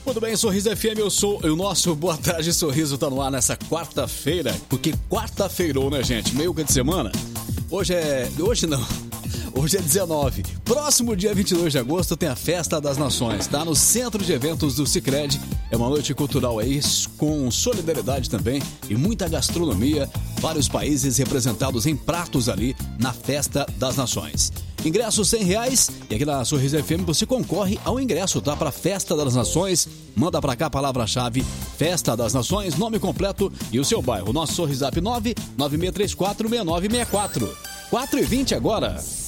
Muito bem, Sorriso FM, o nosso Boa Tarde Sorriso tá no ar nessa quarta-feira, porque quarta-feirou, né, gente? Meio que de semana. Hoje é 19. Próximo dia 22 de agosto tem a Festa das Nações, tá? No Centro de Eventos do Sicredi. É uma noite cultural aí, com solidariedade também e muita gastronomia. Vários países representados em pratos ali na Festa das Nações. Ingressos R$100 e aqui na Sorriso FM você concorre ao ingresso, tá? Para Festa das Nações. Manda pra cá a palavra-chave Festa das Nações, nome completo e o seu bairro. Nosso Sorrisap 996346964. 4h20 agora.